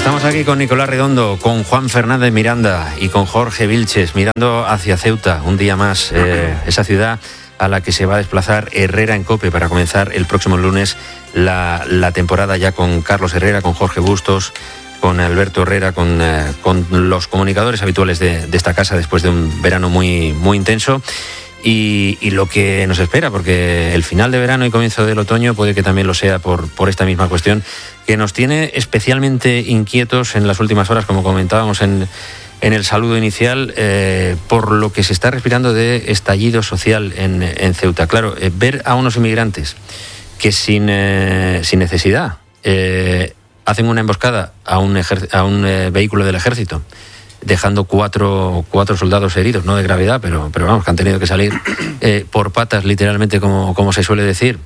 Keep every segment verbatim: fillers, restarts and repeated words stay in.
Estamos aquí con Nicolás Redondo, con Juan Fernández Miranda y con Jorge Vilches, mirando hacia Ceuta, un día más, eh, esa ciudad a la que se va a desplazar Herrera en COPE para comenzar el próximo lunes la, la temporada, ya con Carlos Herrera, con Jorge Bustos, con Alberto Herrera, con, eh, con los comunicadores habituales de, de esta casa después de un verano muy, muy intenso. Y, y lo que nos espera, porque el final de verano y comienzo del otoño puede que también lo sea por, por esta misma cuestión, que nos tiene especialmente inquietos en las últimas horas, como comentábamos en, en el saludo inicial, eh, por lo que se está respirando de estallido social en, en Ceuta. Claro, eh, ver a unos inmigrantes que sin, eh, sin necesidad eh, hacen una emboscada a un, ejer- a un eh, vehículo del ejército, dejando cuatro, cuatro soldados heridos, no de gravedad, pero, pero vamos, que han tenido que salir eh, por patas, literalmente, como, como se suele decir,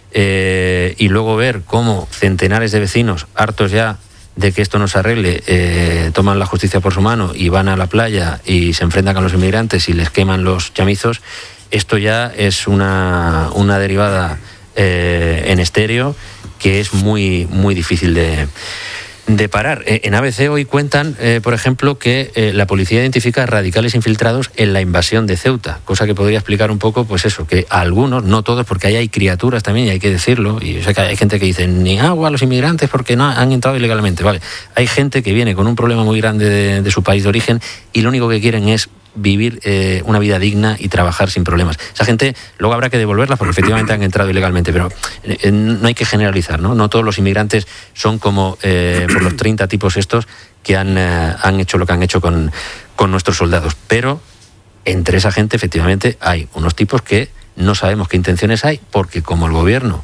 eh, y luego ver cómo centenares de vecinos, hartos ya de que esto no se arregle, eh, toman la justicia por su mano y van a la playa y se enfrentan con los inmigrantes y les queman los chamizos. Esto ya es una, una derivada eh, en estéreo que es muy, muy difícil de... de parar. En A B C hoy cuentan, eh, por ejemplo, que eh, la policía identifica radicales infiltrados en la invasión de Ceuta, cosa que podría explicar un poco, pues eso, que a algunos, no todos, porque ahí hay criaturas también, y hay que decirlo, y yo sé que hay gente que dice, ni agua a los inmigrantes porque no han entrado ilegalmente, vale. Hay gente que viene con un problema muy grande de, de su país de origen y lo único que quieren es vivir eh, una vida digna y trabajar sin problemas. Esa gente luego habrá que devolverla porque efectivamente han entrado ilegalmente, pero eh, no hay que generalizar, ¿no? No todos los inmigrantes son como eh, por los treinta tipos estos que han, eh, han hecho lo que han hecho con, con nuestros soldados. Pero entre esa gente efectivamente hay unos tipos que no sabemos qué intenciones hay, porque como el gobierno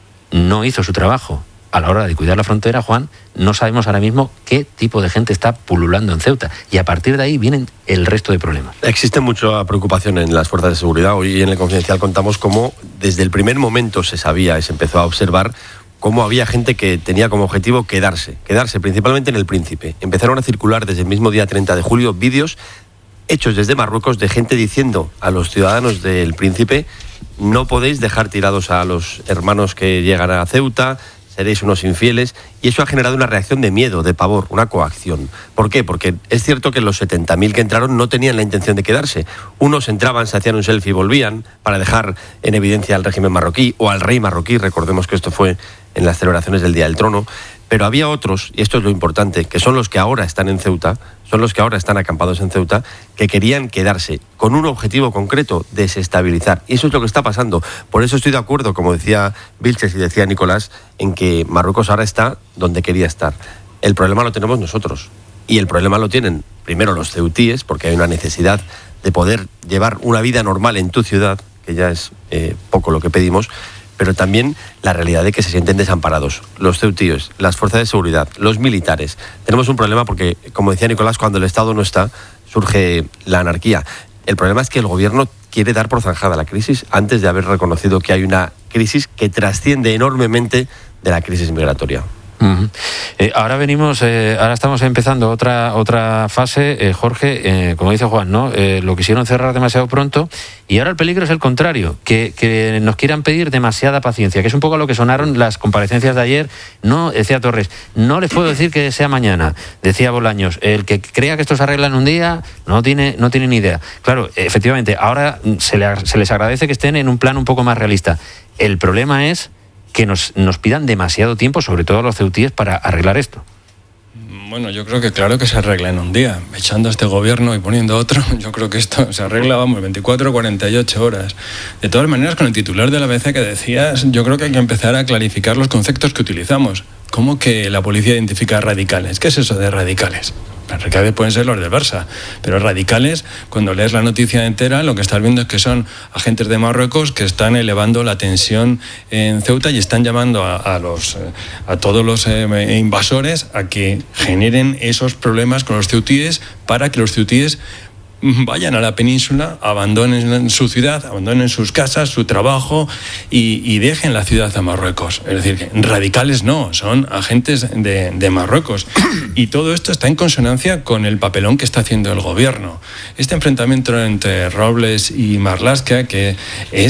no hizo su trabajo a la hora de cuidar la frontera, Juan, no sabemos ahora mismo qué tipo de gente está pululando en Ceuta. Y a partir de ahí vienen el resto de problemas. Existe mucha preocupación en las fuerzas de seguridad. Hoy en el Confidencial contamos cómo desde el primer momento se sabía y se empezó a observar cómo había gente que tenía como objetivo quedarse, quedarse principalmente en El Príncipe. Empezaron a circular desde el mismo día treinta de julio vídeos hechos desde Marruecos de gente diciendo a los ciudadanos del Príncipe: no podéis dejar tirados a los hermanos que llegan a Ceuta, seréis unos infieles, y eso ha generado una reacción de miedo, de pavor, una coacción. ¿Por qué? Porque es cierto que los setenta mil que entraron no tenían la intención de quedarse. Unos entraban, se hacían un selfie y volvían para dejar en evidencia al régimen marroquí o al rey marroquí, recordemos que esto fue en las celebraciones del Día del Trono, pero había otros, y esto es lo importante, que son los que ahora están en Ceuta, son los que ahora están acampados en Ceuta, que querían quedarse con un objetivo concreto: desestabilizar. Y eso es lo que está pasando. Por eso estoy de acuerdo, como decía Vilches y decía Nicolás, en que Marruecos ahora está donde quería estar. El problema lo tenemos nosotros. Y el problema lo tienen primero los ceutíes, porque hay una necesidad de poder llevar una vida normal en tu ciudad, que ya es eh, poco lo que pedimos, pero también la realidad de que se sienten desamparados. Los ceutíes, las fuerzas de seguridad, los militares. Tenemos un problema porque, como decía Nicolás, cuando el Estado no está, surge la anarquía. El problema es que el gobierno quiere dar por zanjada la crisis antes de haber reconocido que hay una crisis que trasciende enormemente de la crisis migratoria. Uh-huh. Eh, ahora venimos, eh, ahora estamos empezando otra otra fase, eh, Jorge, eh, como dice Juan, ¿no? Eh, lo quisieron cerrar demasiado pronto y ahora el peligro es el contrario, que, que nos quieran pedir demasiada paciencia, que es un poco lo que sonaron las comparecencias de ayer. No, decía Torres, no les puedo decir que sea mañana, decía Bolaños, el que crea que esto se arregla en un día no tiene, no tiene ni idea. Claro, efectivamente, ahora se, le, se les agradece que estén en un plan un poco más realista. El problema es que nos, nos pidan demasiado tiempo, sobre todo los ceutíes, para arreglar esto. Bueno, yo creo que claro que se arregla en un día. Echando a este gobierno y poniendo otro, yo creo que esto se arregla, vamos, veinticuatro o cuarenta y ocho horas. De todas maneras, con el titular de la A B C que decías, yo creo que hay que empezar a clarificar los conceptos que utilizamos. ¿Cómo que la policía identifica radicales? ¿Qué es eso de radicales? Radicales pueden ser los del Barça, pero radicales, cuando lees la noticia entera, lo que estás viendo es que son agentes de Marruecos que están elevando la tensión en Ceuta y están llamando a, a, los, a todos los eh, invasores a que generen esos problemas con los ceutíes para que los ceutíes vayan a la península, abandonen su ciudad, abandonen sus casas, su trabajo y, y dejen la ciudad a Marruecos. Es decir, que radicales no, son agentes de, de Marruecos. Y todo esto está en consonancia con el papelón que está haciendo el gobierno. Este enfrentamiento entre Robles y Marlaska, que es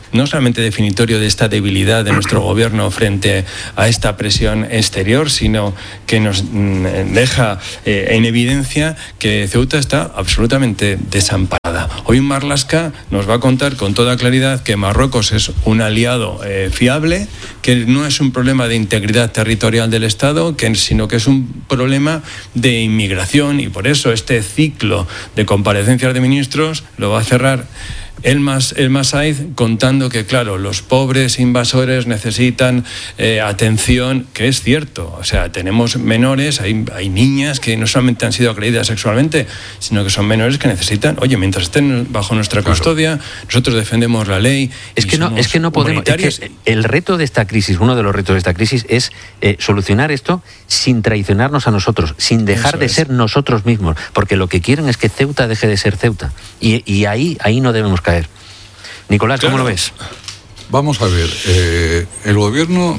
no solamente definitorio de esta debilidad de nuestro gobierno frente a esta presión exterior, sino que nos mm, deja eh, en evidencia que Ceuta está absolutamente desamparada. Hoy Marlaska nos va a contar con toda claridad que Marruecos es un aliado eh, fiable, que no es un problema de integridad territorial del Estado, que, sino que es un problema de inmigración, y por eso este ciclo de comparecencias de ministros lo va a cerrar Elmas, Elmas Said, contando que, claro, los pobres invasores necesitan eh, atención, que es cierto. O sea, tenemos menores, hay, hay niñas que no solamente han sido agredidas sexualmente, sino que son menores que necesitan, oye, mientras estén bajo nuestra custodia, claro, nosotros defendemos la ley. Es que no, es que no podemos. Es que el reto de esta crisis, uno de los retos de esta crisis, es eh, solucionar esto sin traicionarnos a nosotros, sin dejar Eso de es. ser nosotros mismos, porque lo que quieren es que Ceuta deje de ser Ceuta. Y, y ahí, ahí no debemos caer. Nicolás, ¿cómo claro. lo ves? Vamos a ver, eh, el gobierno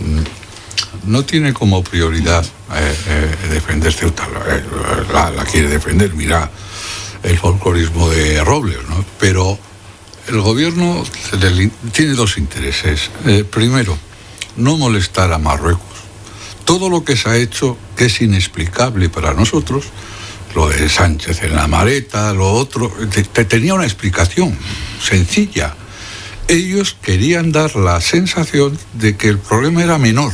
no tiene como prioridad eh, eh, defender Ceuta, la, la quiere defender, mira el folclorismo de Robles, ¿no? Pero el gobierno tiene dos intereses. Eh, primero, no molestar a Marruecos. Todo lo que se ha hecho, que es inexplicable para nosotros, lo de Sánchez en la Mareta, lo otro, te, te tenía una explicación sencilla. Ellos querían dar la sensación de que el problema era menor,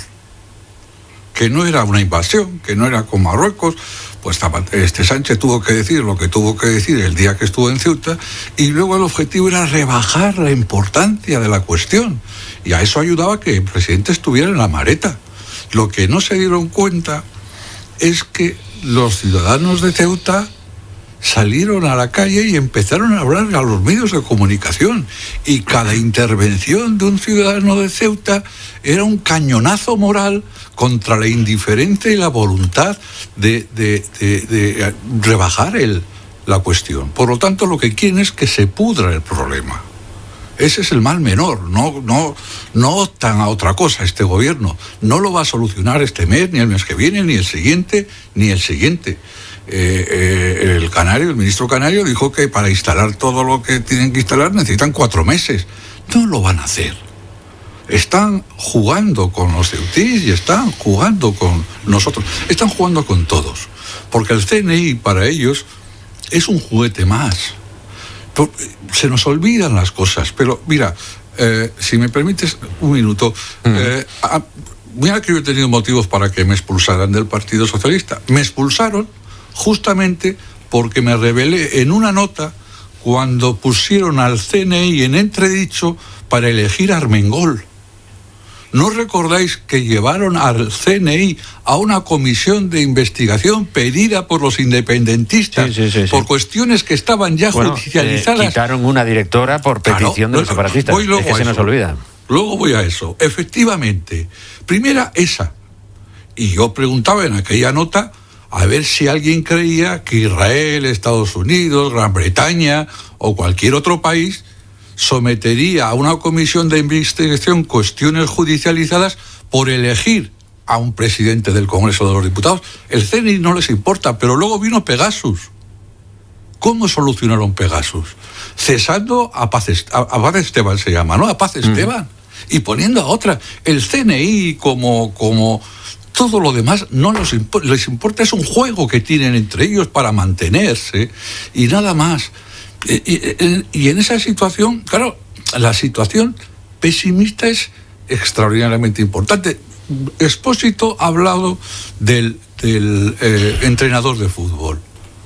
que no era una invasión, que no era con Marruecos. Pues este Sánchez tuvo que decir lo que tuvo que decir el día que estuvo en Ceuta, y luego el objetivo era rebajar la importancia de la cuestión, y a eso ayudaba que el presidente estuviera en la Mareta. Lo que no se dieron cuenta es que los ciudadanos de Ceuta salieron a la calle y empezaron a hablar a los medios de comunicación, y cada intervención de un ciudadano de Ceuta era un cañonazo moral contra la indiferencia y la voluntad de, de, de, de rebajar el, la cuestión. Por lo tanto, lo que quieren es que se pudra el problema. Ese es el mal menor. No, no, no optan a otra cosa este gobierno. No lo va a solucionar este mes, ni el mes que viene, ni el siguiente, ni el siguiente. Eh, eh, el canario, el ministro canario dijo que para instalar todo lo que tienen que instalar necesitan cuatro meses. No lo van a hacer. Están jugando con los ceutíes y están jugando con nosotros. Están jugando con todos. Porque el C N I para ellos es un juguete más. Se nos olvidan las cosas. Pero mira, eh, si me permites un minuto, mm. eh, a, mira que yo he tenido motivos para que me expulsaran del Partido Socialista. Me expulsaron justamente porque me rebelé en una nota cuando pusieron al C N I en entredicho para elegir a Armengol. ¿No recordáis que llevaron al C N I a una comisión de investigación pedida por los independentistas sí, sí, sí, sí. por cuestiones que estaban ya bueno, judicializadas? Eh, quitaron una directora por petición claro, de los separatistas. Voy luego es que a se eso. nos olvida. Luego voy a eso. Efectivamente, primera esa. Y yo preguntaba en aquella nota a ver si alguien creía que Israel, Estados Unidos, Gran Bretaña o cualquier otro país sometería a una comisión de investigación cuestiones judicializadas por elegir a un presidente del Congreso de los Diputados. El C N I no les importa, pero luego vino Pegasus. ¿Cómo solucionaron Pegasus? Cesando a Paz, Est- a, a Paz Esteban se llama, ¿no? A Paz Esteban. Mm. Y poniendo a otra. El C N I como... como todo lo demás no les importa, les importa, es un juego que tienen entre ellos para mantenerse y nada más. Y, y, y en esa situación, claro, la situación pesimista es extraordinariamente importante. Expósito ha hablado del, del eh, entrenador de fútbol.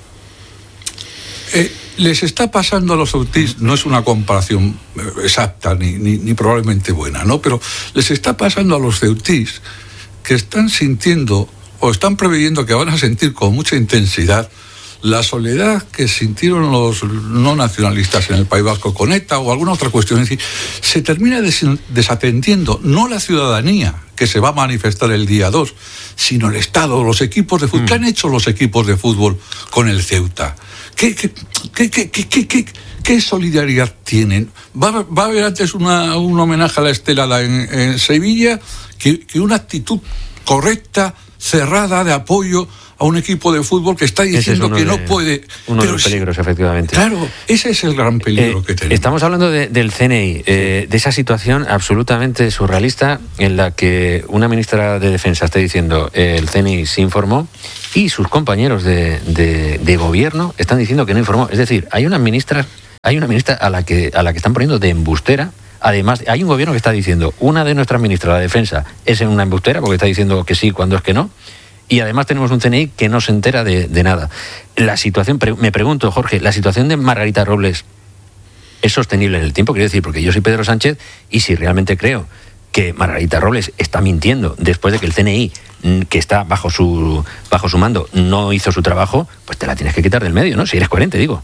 Eh, les está pasando a los autistas, no es una comparación exacta ni, ni, ni probablemente buena, ¿no? Pero les está pasando a los ceutís que están sintiendo o están previendo que van a sentir con mucha intensidad la soledad que sintieron los no nacionalistas en el País Vasco con ETA o alguna otra cuestión. Es decir, se termina des- desatendiendo no la ciudadanía que se va a manifestar el día dos, sino el Estado, los equipos de fútbol. Mm. ¿Qué han hecho los equipos de fútbol con el Ceuta? ¿Qué, qué, qué, qué, qué, qué, qué, qué solidaridad tienen? ¿Va, va a haber antes una, un homenaje a la Estelada en, en Sevilla que, que una actitud correcta, cerrada, de apoyo a un equipo de fútbol que está diciendo es que no de, puede. Uno de los peligros, efectivamente. Claro, ese es el gran peligro eh, que tenemos. Estamos hablando de, del C N I, eh, de esa situación absolutamente surrealista en la que una ministra de Defensa está diciendo eh, el C N I se informó y sus compañeros de, de, de gobierno están diciendo que no informó. Es decir, hay una ministra, hay una ministra a la que a la que están poniendo de embustera. Además, hay un gobierno que está diciendo, una de nuestras ministras de Defensa es una embustera porque está diciendo que sí cuando es que no. Y además tenemos un C N I que no se entera de, de nada. La situación, me pregunto, Jorge, ¿la situación de Margarita Robles es sostenible en el tiempo? Quiero decir, porque yo soy Pedro Sánchez y si realmente creo que Margarita Robles está mintiendo después de que el C N I, que está bajo su, bajo su mando, no hizo su trabajo, pues te la tienes que quitar del medio, ¿no? Si eres coherente, digo.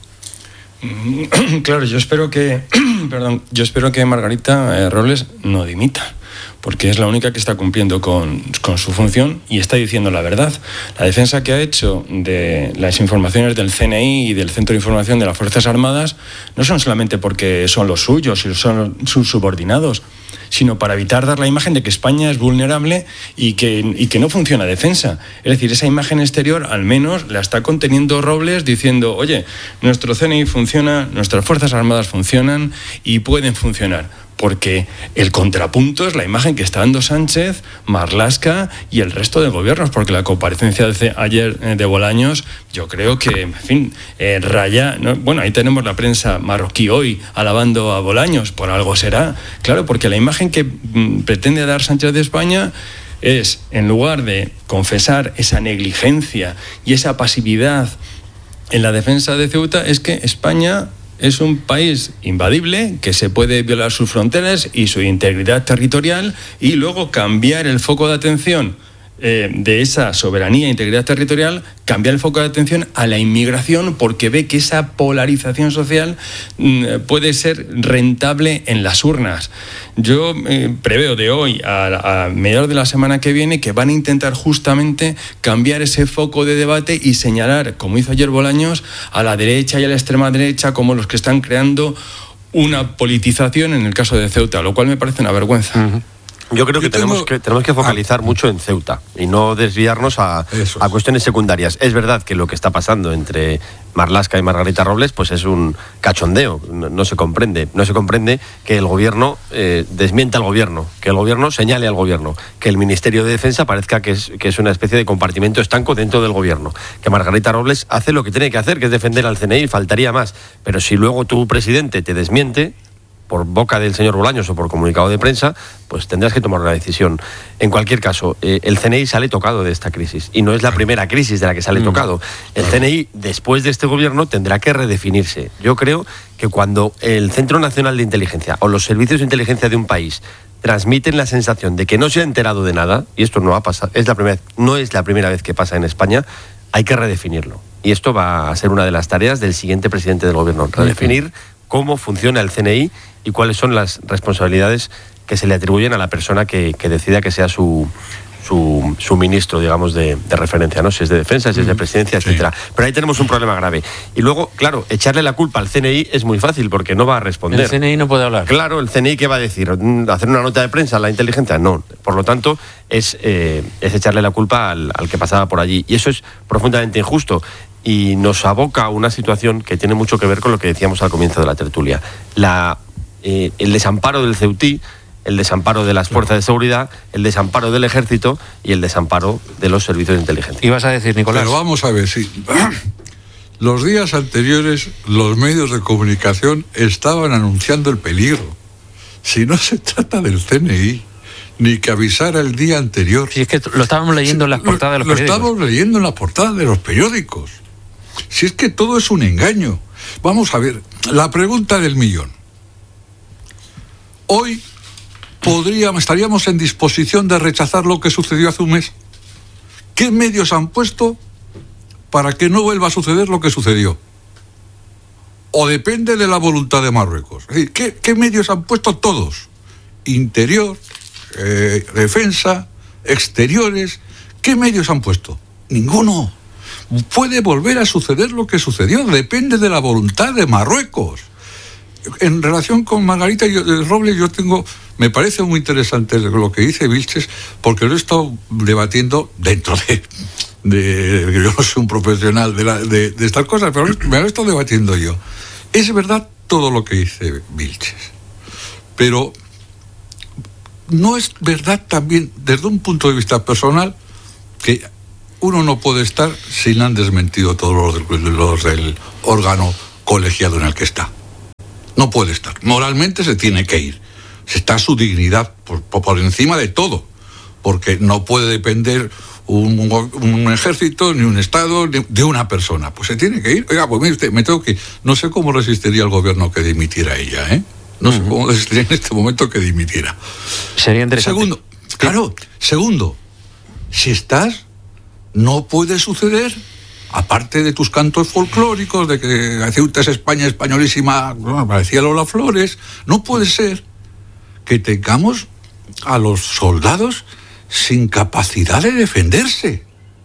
Claro, yo espero que, perdón, yo espero que Margarita eh, Robles no dimita, porque es la única que está cumpliendo con, con su función y está diciendo la verdad. La defensa que ha hecho de las informaciones del C N I y del Centro de Información de las Fuerzas Armadas no son solamente porque son los suyos y son sus subordinados, sino para evitar dar la imagen de que España es vulnerable y que, y que no funciona defensa. Es decir, esa imagen exterior al menos la está conteniendo Robles diciendo, oye, nuestro C N I funciona, nuestras Fuerzas Armadas funcionan y pueden funcionar. Porque el contrapunto es la imagen que está dando Sánchez, Marlaska y el resto de gobiernos, porque la comparecencia de ayer de Bolaños, yo creo que, en fin, eh, raya, ¿no? Bueno, ahí tenemos la prensa marroquí hoy alabando a Bolaños, por algo será, claro, porque la imagen que mm, pretende dar Sánchez de España es, en lugar de confesar esa negligencia y esa pasividad en la defensa de Ceuta, es que España es un país invadible, que se puede violar sus fronteras y su integridad territorial y luego cambiar el foco de atención eh, de esa soberanía e integridad territorial, cambiar el foco de atención a la inmigración porque ve que esa polarización social mm, puede ser rentable en las urnas. Yo eh, preveo de hoy a, a mediados de la semana que viene que van a intentar justamente cambiar ese foco de debate y señalar, como hizo ayer Bolaños, a la derecha y a la extrema derecha como los que están creando una politización en el caso de Ceuta, lo cual me parece una vergüenza. Uh-huh. Yo creo que, Yo tenemos tengo... que tenemos que focalizar ah. mucho en Ceuta y no desviarnos a, a cuestiones secundarias. Es verdad que lo que está pasando entre Marlaska y Margarita Robles pues es un cachondeo, no, no se comprende. No se comprende que el gobierno eh, desmienta al gobierno, que el gobierno señale al gobierno, que el Ministerio de Defensa parezca que es, que es una especie de compartimento estanco dentro del gobierno, que Margarita Robles hace lo que tiene que hacer, que es defender al C N I, faltaría más. Pero si luego tu presidente te desmiente, por boca del señor Bolaños o por comunicado de prensa, pues tendrás que tomar una decisión. En cualquier caso, eh, el C N I sale tocado de esta crisis y no es la primera crisis de la que sale mm. tocado. El C N I, después de este gobierno, tendrá que redefinirse. Yo creo que cuando el Centro Nacional de Inteligencia o los servicios de inteligencia de un país transmiten la sensación de que no se ha enterado de nada, y esto no ha pasado, es la primera, no es la primera vez que pasa en España, hay que redefinirlo. Y esto va a ser una de las tareas del siguiente presidente del gobierno, redefinir cómo funciona el C N I y cuáles son las responsabilidades que se le atribuyen a la persona que, que decida que sea su, su, su ministro, digamos, de, de referencia, ¿no? Si es de defensa, si es de presidencia, sí, etcétera. Pero ahí tenemos un problema grave. Y luego, claro, echarle la culpa al C N I es muy fácil porque no va a responder. El C N I no puede hablar. Claro, el C N I, ¿qué va a decir? ¿Hacer una nota de prensa a la inteligencia? No. Por lo tanto, es, eh, es echarle la culpa al, al que pasaba por allí. Y eso es profundamente injusto. Y nos aboca a una situación que tiene mucho que ver con lo que decíamos al comienzo de la tertulia. La, eh, el desamparo del Ceutí, el desamparo de las fuerzas de seguridad, el desamparo del ejército y el desamparo de los servicios de inteligencia. ¿Ibas a decir, Nicolás? Pero vamos a ver, sí. Los días anteriores los medios de comunicación estaban anunciando el peligro. Si no se trata del C N I, ni que avisara el día anterior. Si es que lo estábamos leyendo en las portadas de los periódicos. Lo estábamos leyendo en las portadas de los periódicos. Si es que todo es un engaño. Vamos a ver, la pregunta del millón. Hoy podríamos, estaríamos en disposición de rechazar lo que sucedió hace un mes. ¿Qué medios han puesto para que no vuelva a suceder lo que sucedió? O depende de la voluntad de Marruecos. Es decir, ¿qué, qué medios han puesto? Todos. Interior, eh, defensa, exteriores. ¿Qué medios han puesto? Ninguno. Puede volver a suceder lo que sucedió, depende de la voluntad de Marruecos. En relación con Margarita Robles, yo tengo, me parece muy interesante lo que dice Vilches, porque lo he estado debatiendo dentro de, de, yo no soy un profesional de, la, de, de estas cosas, pero me lo he estado debatiendo yo. Es verdad todo lo que dice Vilches, pero no es verdad también, desde un punto de vista personal, que uno no puede estar si le han desmentido todos los, los del órgano colegiado en el que está. No puede estar. Moralmente se tiene que ir. Está su dignidad por, por encima de todo, porque no puede depender un, un ejército, ni un Estado, ni de una persona. Pues se tiene que ir. Oiga, pues mire usted, me tengo que ir. No sé cómo resistiría el gobierno que dimitiera ella, ¿eh? No sé cómo resistiría en este momento que dimitiera. Sería interesante. Segundo, claro, segundo, si estás, no puede suceder, aparte de tus cantos folclóricos, de que Ceuta es España españolísima, bueno, parecía Lola Flores, no puede ser que tengamos a los soldados sin capacidad de defenderse.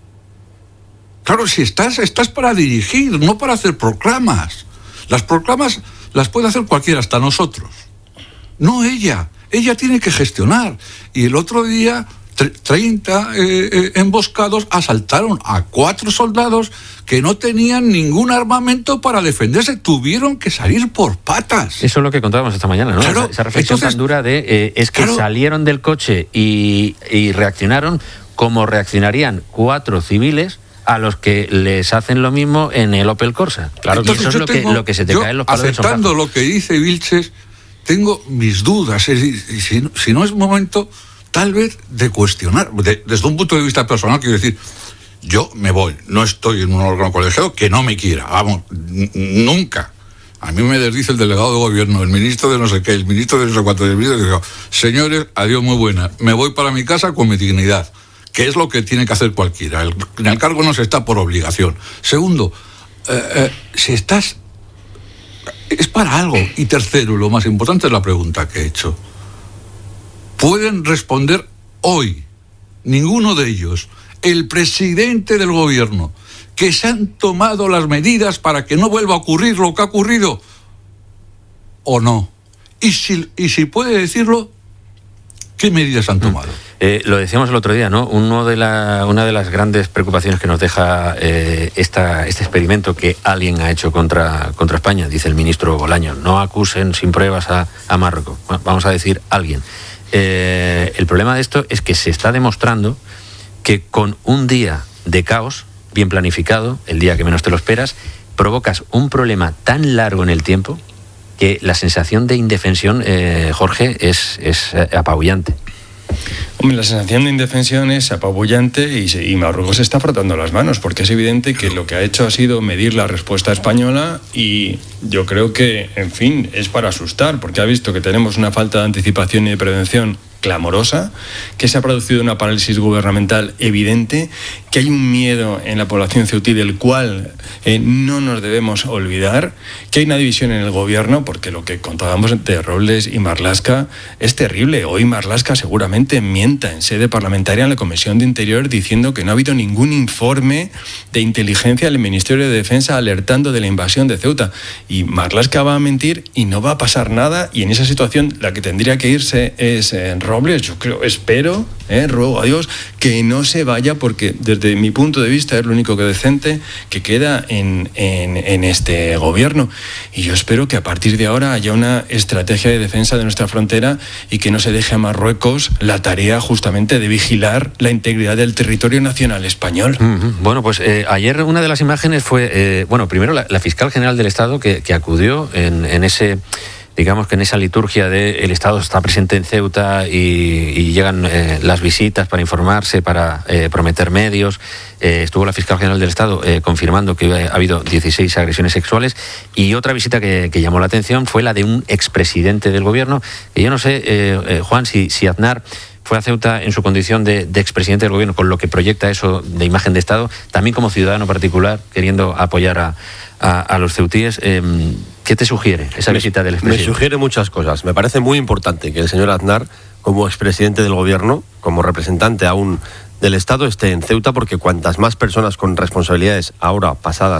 Claro, si estás, estás para dirigir, no para hacer proclamas. Las proclamas las puede hacer cualquiera, hasta nosotros. No ella. Ella tiene que gestionar. Y el otro día, treinta eh, eh, emboscados asaltaron a cuatro soldados que no tenían ningún armamento para defenderse. Tuvieron que salir por patas. Eso es lo que contábamos esta mañana, ¿no? Claro, esa, esa reflexión entonces, tan dura de eh, es que claro, salieron del coche y, y reaccionaron como reaccionarían cuatro civiles a los que les hacen lo mismo en el Opel Corsa. Claro, que eso es lo que, lo que se te cae en los palos de sombra. Aceptando lo que dice Vilches, tengo mis dudas. Y si, si no es momento, tal vez, de cuestionar. De, desde un punto de vista personal, quiero decir, yo me voy. No estoy en un órgano colegiado que no me quiera. Vamos, n- nunca. A mí me desdice el delegado de gobierno, el ministro de no sé qué, el ministro de no sé cuánto. El ministro de... Señores, adiós, muy buena. Me voy para mi casa con mi dignidad, que es lo que tiene que hacer cualquiera. El, en el cargo no se está por obligación. Segundo, eh, eh, si estás, es para algo. Y tercero, lo más importante es la pregunta que he hecho. Pueden responder hoy, ninguno de ellos, el presidente del gobierno, que se han tomado las medidas para que no vuelva a ocurrir lo que ha ocurrido, o no. Y si, y si puede decirlo, ¿qué medidas han tomado? Eh, lo decíamos el otro día, ¿no? Uno de la, una de las grandes preocupaciones que nos deja eh, esta, este experimento que alguien ha hecho contra, contra España, dice el ministro Bolaños, no acusen sin pruebas a, a Marruecos. Bueno, vamos a decir alguien. Eh, el problema de esto es que se está demostrando que con un día de caos bien planificado, el día que menos te lo esperas, provocas un problema tan largo en el tiempo que la sensación de indefensión, eh, Jorge, es, es eh, apabullante. Hombre, la sensación de indefensión es apabullante y, se, y Marruecos se está frotando las manos, porque es evidente que lo que ha hecho ha sido medir la respuesta española y yo creo que, en fin, es para asustar, porque ha visto que tenemos una falta de anticipación y de prevención clamorosa, que se ha producido una parálisis gubernamental evidente, que hay un miedo en la población ceutí del cual eh, no nos debemos olvidar, que hay una división en el gobierno, porque lo que contábamos de Robles y Marlaska es terrible. Hoy Marlaska seguramente mienta en sede parlamentaria en la Comisión de Interior diciendo que no ha habido ningún informe de inteligencia del Ministerio de Defensa alertando de la invasión de Ceuta. Y Marlaska va a mentir y no va a pasar nada, y en esa situación la que tendría que irse es eh, Robles. Yo creo, espero, eh, ruego a Dios que no se vaya, porque desde mi punto de vista es lo único que decente que queda en, en, en este gobierno. Y yo espero que a partir de ahora haya una estrategia de defensa de nuestra frontera y que no se deje a Marruecos la tarea justamente de vigilar la integridad del territorio nacional español. Uh-huh. Bueno, pues eh, ayer una de las imágenes fue, eh, bueno, primero la, la fiscal general del Estado que, que acudió en, en ese... digamos que en esa liturgia de el Estado está presente en Ceuta y, y llegan eh, las visitas para informarse, para eh, prometer medios. Eh, estuvo la fiscal general del Estado eh, confirmando que ha habido dieciséis agresiones sexuales, y otra visita que, que llamó la atención fue la de un expresidente del gobierno, que yo no sé, eh, eh, Juan, si, si Aznar fue a Ceuta en su condición de, de expresidente del gobierno, con lo que proyecta eso de imagen de Estado, también como ciudadano particular, queriendo apoyar a, a, a los ceutíes. Eh, ¿Qué te sugiere esa visita del expresidente? Me sugiere muchas cosas. Me parece muy importante que el señor Aznar, como expresidente del gobierno, como representante aún del Estado, esté en Ceuta, porque cuantas más personas con responsabilidades ahora pasadas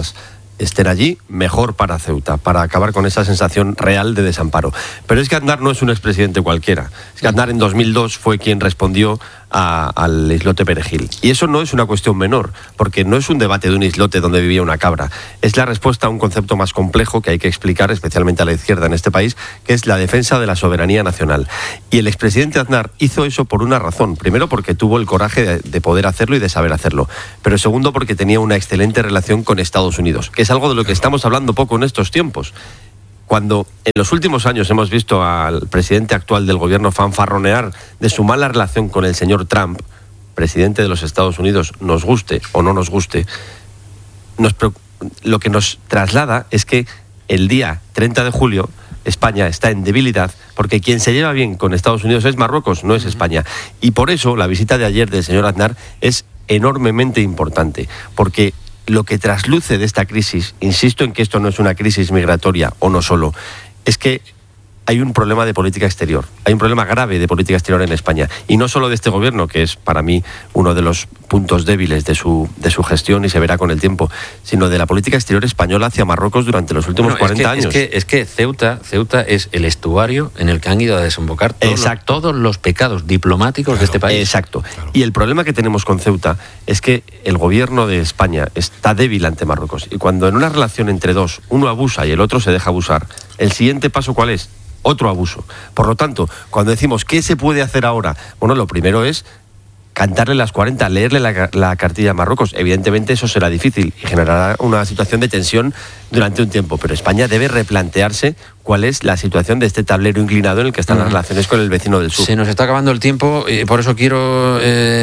estén allí, mejor para Ceuta, para acabar con esa sensación real de desamparo. Pero es que Aznar no es un expresidente cualquiera. Es que Aznar en dos mil dos fue quien respondió a, al islote Perejil. Y eso no es una cuestión menor, porque no es un debate de un islote donde vivía una cabra. Es la respuesta a un concepto más complejo que hay que explicar, especialmente a la izquierda en este país, que es la defensa de la soberanía nacional. Y el expresidente Aznar hizo eso por una razón. Primero, porque tuvo el coraje de, de poder hacerlo y de saber hacerlo. Pero segundo, porque tenía una excelente relación con Estados Unidos, que es algo de lo que estamos hablando poco en estos tiempos. Cuando en los últimos años hemos visto al presidente actual del gobierno fanfarronear de su mala relación con el señor Trump, presidente de los Estados Unidos, nos guste o no nos guste, nos, lo que nos traslada es que el día treinta de julio España está en debilidad porque quien se lleva bien con Estados Unidos es Marruecos, no es España. Y por eso la visita de ayer del señor Aznar es enormemente importante, porque lo que trasluce de esta crisis, insisto en que esto no es una crisis migratoria o no solo, es que hay un problema de política exterior, hay un problema grave de política exterior en España, y no solo de este gobierno, que es para mí uno de los puntos débiles de su, de su gestión y se verá con el tiempo, sino de la política exterior española hacia Marruecos durante los últimos bueno, cuarenta es que, años. Es que, es que Ceuta, Ceuta es el estuario en el que han ido a desembocar todos, los, todos los pecados diplomáticos claro, de este país. Exacto. Claro. Y el problema que tenemos con Ceuta es que el gobierno de España está débil ante Marruecos, y cuando en una relación entre dos uno abusa y el otro se deja abusar, ¿el siguiente paso cuál es? Otro abuso. Por lo tanto, cuando decimos ¿qué se puede hacer ahora? Bueno, lo primero es cantarle las cuarenta, leerle la, la cartilla a Marruecos. Evidentemente eso será difícil y generará una situación de tensión durante un tiempo, pero España debe replantearse cuál es la situación de este tablero inclinado en el que están las relaciones con el vecino del sur. Se nos está acabando el tiempo y por eso quiero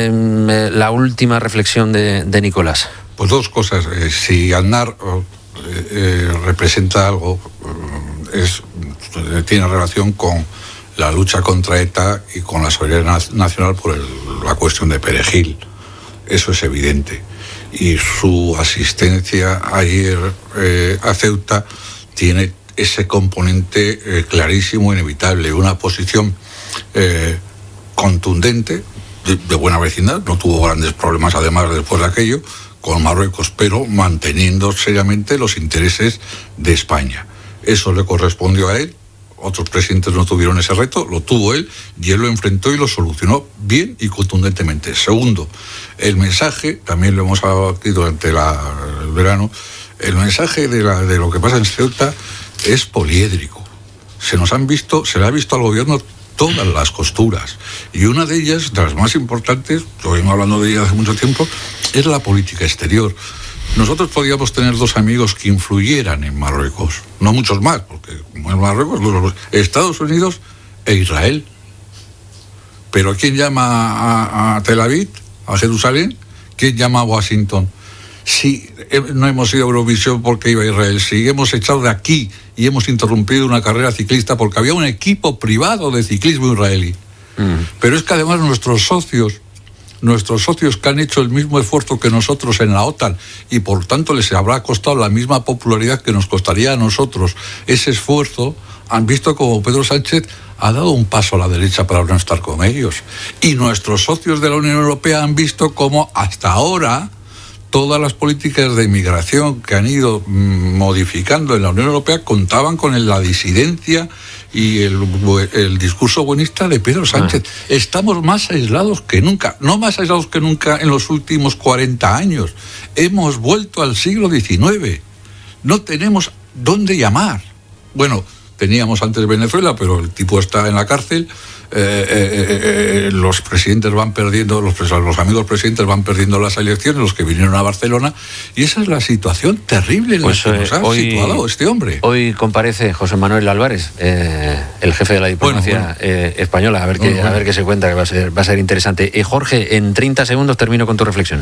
eh, la última reflexión de, de Nicolás. Pues dos cosas. Eh, si Aznar eh, eh, representa algo, eh, es tiene relación con la lucha contra ETA y con la soberanía nacional por el, la cuestión de Perejil. Eso es evidente. Y su asistencia ayer eh, a Ceuta tiene ese componente eh, clarísimo, inevitable, una posición eh, contundente, de, de buena vecindad, no tuvo grandes problemas además después de aquello, con Marruecos, pero manteniendo seriamente los intereses de España. Eso le correspondió a él. Otros presidentes no tuvieron ese reto, lo tuvo él y él lo enfrentó y lo solucionó bien y contundentemente. Segundo, el mensaje, también lo hemos hablado aquí durante la, el verano, el mensaje de, la, de lo que pasa en Ceuta es poliédrico. Se nos han visto, se le ha visto al gobierno todas las costuras, y una de ellas, de las más importantes, lo vengo hablando de ella hace mucho tiempo, es la política exterior. Nosotros podíamos tener dos amigos que influyeran en Marruecos, no muchos más, porque como en Marruecos, los Estados Unidos e Israel. Pero ¿quién llama a, a Tel Aviv, a Jerusalén? ¿Quién llama a Washington? Si no hemos ido a Eurovisión porque iba a Israel, si hemos echado de aquí y hemos interrumpido una carrera ciclista porque había un equipo privado de ciclismo israelí. Mm. Pero es que además nuestros socios, nuestros socios que han hecho el mismo esfuerzo que nosotros en la OTAN y por tanto les habrá costado la misma popularidad que nos costaría a nosotros ese esfuerzo, han visto como Pedro Sánchez ha dado un paso a la derecha para no estar con ellos. Y nuestros socios de la Unión Europea han visto como hasta ahora todas las políticas de inmigración que han ido modificando en la Unión Europea contaban con la disidencia y el, el discurso buenista de Pedro Sánchez. Ah. Estamos más aislados que nunca, no más aislados que nunca en los últimos cuarenta años. Hemos vuelto al siglo diecinueve. No tenemos dónde llamar. Bueno, teníamos antes Venezuela, pero el tipo está en la cárcel. Eh, eh, eh, los presidentes van perdiendo, los, los amigos presidentes van perdiendo las elecciones, los que vinieron a Barcelona, y esa es la situación terrible en pues, la que eh, nos ha hoy, situado este hombre. Hoy comparece José Manuel Álvarez, eh, el jefe de la diplomacia bueno, bueno. Eh, española, a ver, bueno, qué, bueno. a ver qué se cuenta, que va a ser, va a ser interesante. Eh, Jorge, en treinta segundos termino con tu reflexión.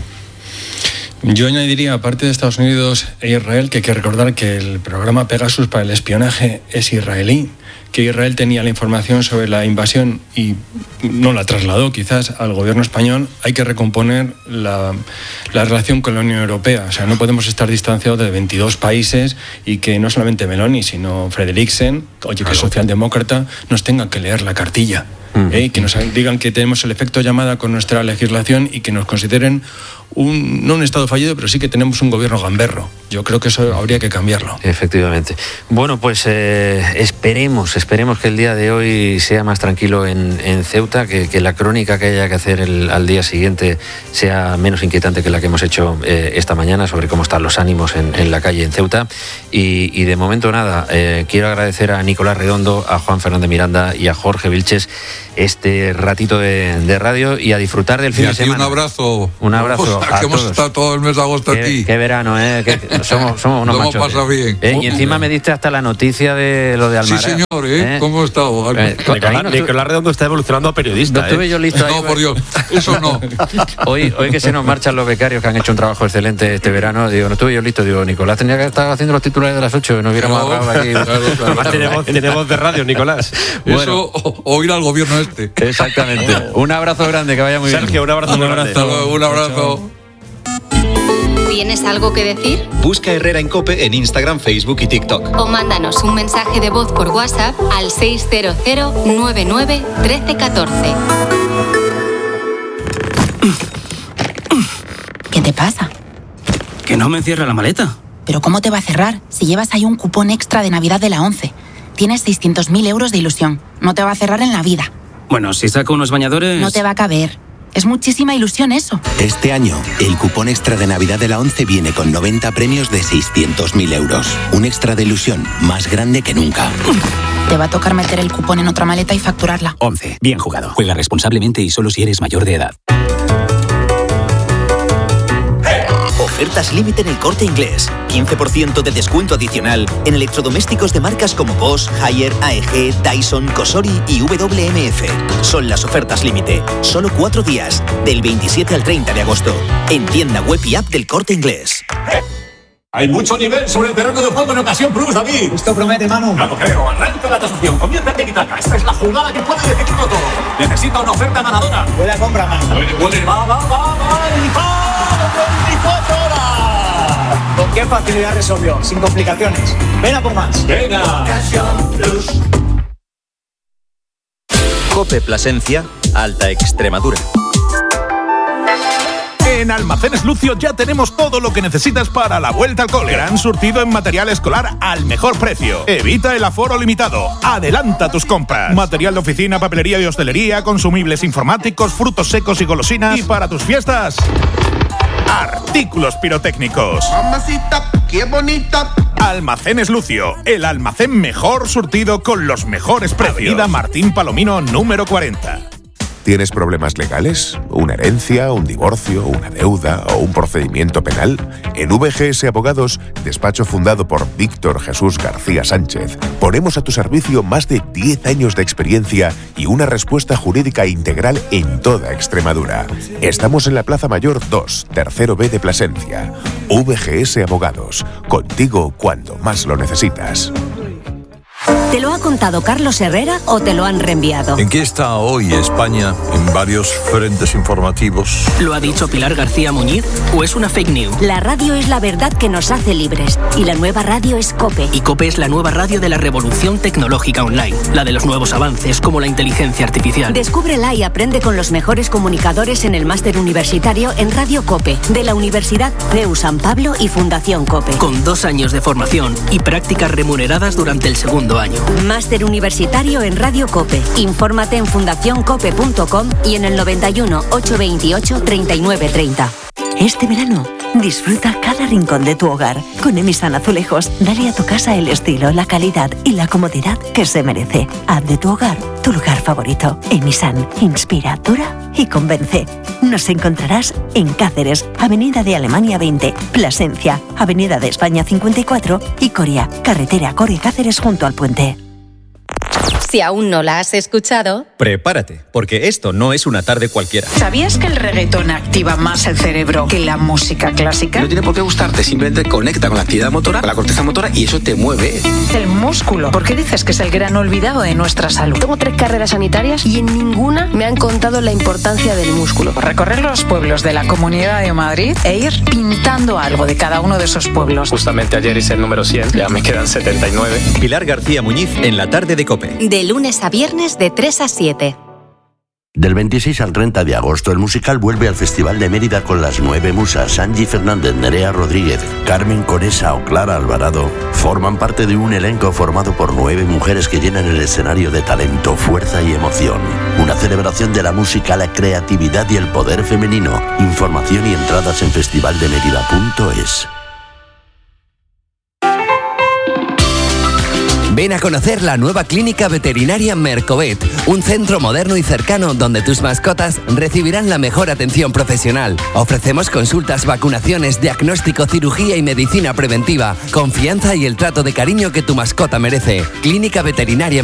Yo añadiría, aparte de Estados Unidos e Israel, que hay que recordar que el programa Pegasus para el espionaje es israelí, que Israel tenía la información sobre la invasión y no la trasladó quizás al gobierno español. Hay que recomponer la, la relación con la Unión Europea. O sea, no podemos estar distanciados de veintidós países y que no solamente Meloni, sino Frederiksen, oye, que es socialdemócrata, nos tenga que leer la cartilla. uh-huh. ¿eh? Que nos digan que tenemos el efecto llamada con nuestra legislación y que nos consideren un, no un Estado fallido, pero sí que tenemos un gobierno gamberro. Yo creo que eso habría que cambiarlo. Efectivamente. Bueno, pues eh, esperemos, esperemos que el día de hoy sea más tranquilo en, en Ceuta, que, que la crónica que haya que hacer el, al día siguiente sea menos inquietante que la que hemos hecho eh, esta mañana sobre cómo están los ánimos en, en la calle en Ceuta. Y, y de momento nada, eh, quiero agradecer a Nicolás Redondo, a Juan Fernández Miranda y a Jorge Vilches este ratito de, de radio y a disfrutar del fin y de semana. Un abrazo. Un abrazo. Que hemos estado todo el mes de agosto qué, aquí. Qué verano, ¿eh? Que somos, somos unos Lo hemos machos. pasado bien. ¿Eh? Y encima me diste hasta la noticia de lo de Almaraz. Sí, señor, ¿eh? ¿Eh? ¿Cómo he estado? Eh, Nicolás, no Nicolás Redondo está evolucionando a periodista. No estuve ¿eh? yo listo ahí. No, por Dios, eso no. Hoy, hoy que se nos marchan los becarios que han hecho un trabajo excelente este verano, digo, no estuve yo listo. Digo, Nicolás tenía que estar haciendo los titulares de las ocho y nos hubiéramos Claro, ahorrado aquí. claro, claro, Además claro. tenemos, tenemos de radio, Nicolás. Bueno. Eso o, o ir al gobierno este. Exactamente. Un abrazo grande, que vaya muy bien. Sergio, un abrazo un muy abrazo. grande. Hasta luego, un abrazo. ¿Tienes algo que decir? Busca Herrera en COPE en Instagram, Facebook y TikTok. O mándanos un mensaje de voz por WhatsApp al seis cero cero nueve nueve uno tres uno cuatro. ¿Qué te pasa? Que no me cierra la maleta. ¿Pero cómo te va a cerrar si llevas ahí un cupón extra de Navidad de la ONCE? Tienes seiscientos mil euros de ilusión. No te va a cerrar en la vida. Bueno, si saco unos bañadores... No te va a caber. Es muchísima ilusión eso. Este año, el cupón extra de Navidad de la ONCE viene con noventa premios de seiscientos mil euros. Un extra de ilusión más grande que nunca. Te va a tocar meter el cupón en otra maleta y facturarla. ONCE. Bien jugado. Juega responsablemente y solo si eres mayor de edad. Ofertas límite en El Corte Inglés. quince por ciento de descuento adicional en electrodomésticos de marcas como Bosch, Haier, A E G, Dyson, Cosori y W M F. Son las ofertas límite. Solo cuatro días, del veintisiete al treinta de agosto. En tienda web y app del Corte Inglés. Hay mucho nivel sobre el terreno de juego en ocasión Plus, David. Esto promete, Manu. Ya lo creo. Arranca la tasación. Comienza en Tiki-Taka. Esta es la jugada que puede decidirlo todo. Necesita una oferta ganadora. Buena compra, Manu. Puede, puede. Va, va, va, va. Y va. veinticuatro horas. ¿Con qué facilidad resolvió? Sin complicaciones. Ven a por más. Venga. Ocasión Plus. COPE Plasencia, Alta Extremadura. En Almacenes Lucio ya tenemos todo lo que necesitas para la vuelta al cole. Gran surtido en material escolar al mejor precio. Evita el aforo limitado. Adelanta tus compras. Material de oficina, papelería y hostelería, consumibles informáticos, frutos secos y golosinas. Y para tus fiestas, artículos pirotécnicos. Mamacita, qué bonita. Almacenes Lucio, el almacén mejor surtido con los mejores precios. Avenida Martín Palomino, número cuarenta. ¿Tienes problemas legales? ¿Una herencia, un divorcio, una deuda o un procedimiento penal? En V G S Abogados, despacho fundado por Víctor Jesús García Sánchez, ponemos a tu servicio más de diez años de experiencia y una respuesta jurídica integral en toda Extremadura. Estamos en la Plaza Mayor dos, tercero B de Plasencia. V G S Abogados, contigo cuando más lo necesitas. ¿Te lo ha contado Carlos Herrera o te lo han reenviado? ¿En qué está hoy España en varios frentes informativos? ¿Lo ha dicho Pilar García Muñiz o es una fake news? La radio es la verdad que nos hace libres y la nueva radio es COPE. Y COPE es la nueva radio de la revolución tecnológica online, la de los nuevos avances como la inteligencia artificial. Descúbrela y aprende con los mejores comunicadores en el máster universitario en Radio COPE de la Universidad C E U San Pablo y Fundación COPE. Con dos años de formación y prácticas remuneradas durante el segundo año. Máster universitario en Radio COPE. Infórmate en fundación cope punto com y en el noventa y uno, ochocientos veintiocho, treinta y nueve treinta. Este verano, disfruta cada rincón de tu hogar. Con Emisan Azulejos, dale a tu casa el estilo, la calidad y la comodidad que se merece. Haz de tu hogar tu lugar favorito. Emisan, inspira, dura y convence. Nos encontrarás en Cáceres, Avenida de Alemania veinte, Plasencia, Avenida de España cincuenta y cuatro y Coria, carretera Coria-Cáceres junto al puente. Si aún no la has escuchado, prepárate, porque esto no es una tarde cualquiera. ¿Sabías que el reggaetón activa más el cerebro que la música clásica? No tiene por qué gustarte, simplemente conecta con la actividad motora, con la corteza motora y eso te mueve. El músculo. ¿Por qué dices que es el gran olvidado de nuestra salud? Tengo tres carreras sanitarias y en ninguna me han contado la importancia del músculo. Recorrer los pueblos de la Comunidad de Madrid e ir pintando algo de cada uno de esos pueblos. Justamente ayer hice el número cien, ya me quedan setenta y nueve. Pilar García Muñiz en la tarde de COPE. de lunes a viernes de tres a siete. Del veintiséis al treinta de agosto, el musical vuelve al Festival de Mérida con las nueve musas. Angie Fernández, Nerea Rodríguez, Carmen Conesa o Clara Alvarado forman parte de un elenco formado por nueve mujeres que llenan el escenario de talento, fuerza y emoción. Una celebración de la música, la creatividad y el poder femenino. Información y entradas en festival de mérida punto es. Ven a conocer la nueva clínica veterinaria Mercovet, un centro moderno y cercano donde tus mascotas recibirán la mejor atención profesional. Ofrecemos consultas, vacunaciones, diagnóstico, cirugía y medicina preventiva, confianza y el trato de cariño que tu mascota merece. Clínica veterinaria